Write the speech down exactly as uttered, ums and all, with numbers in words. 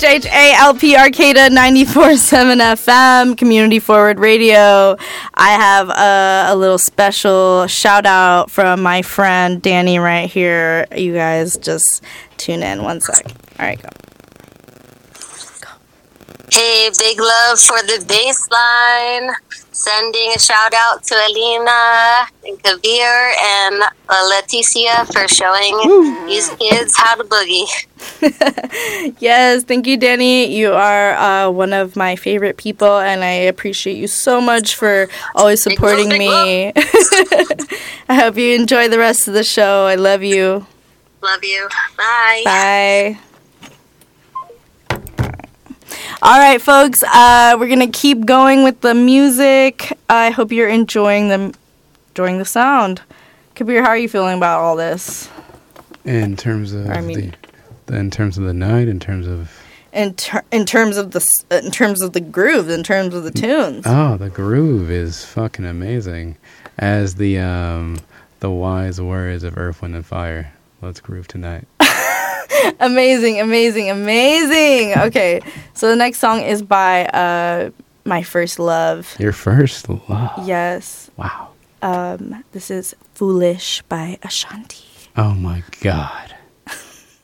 H A L P Arcata ninety-four point seven F M, Community Forward Radio. I have a, a little special shout out from my friend Danny right here. You guys just tune in one sec. All right, go. Hey, big love for the bass line. Sending a shout out to Alina and Kabir and uh, Leticia for showing Woo. These kids how to boogie. Yes, thank you, Danny. You are uh, one of my favorite people, and I appreciate you so much for always supporting big love, big me. I hope you enjoy the rest of the show. I love you. Love you. Bye. Bye. All right, folks, uh, we're going to keep going with the music. I hope you're enjoying the, enjoying the sound. Kabir, how are you feeling about all this? In terms of I mean, the, the, in terms of the night, in terms of... In, ter- in terms of the in terms of the groove, in terms of the tunes. Oh, the groove is fucking amazing. As the um, the wise words of Earth, Wind, and Fire. Let's groove tonight. Amazing, amazing, amazing. Okay, so the next song is by uh, My First Love. Your First Love? Yes. Wow. Um, this is Foolish by Ashanti. Oh my God.